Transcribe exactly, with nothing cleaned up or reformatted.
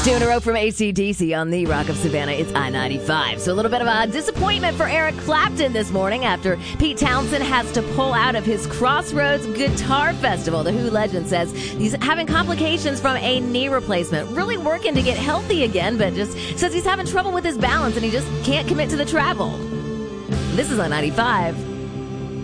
Two in a row from A C D C on the Rock of Savannah. It's I ninety-five. So a little bit of a disappointment for Eric Clapton this morning after Pete Townsend has to pull out of his Crossroads Guitar Festival. The Who legend says he's having complications from a knee replacement. Really working to get healthy again, but just says he's having trouble with his balance and he just can't commit to the travel. This is I ninety-five.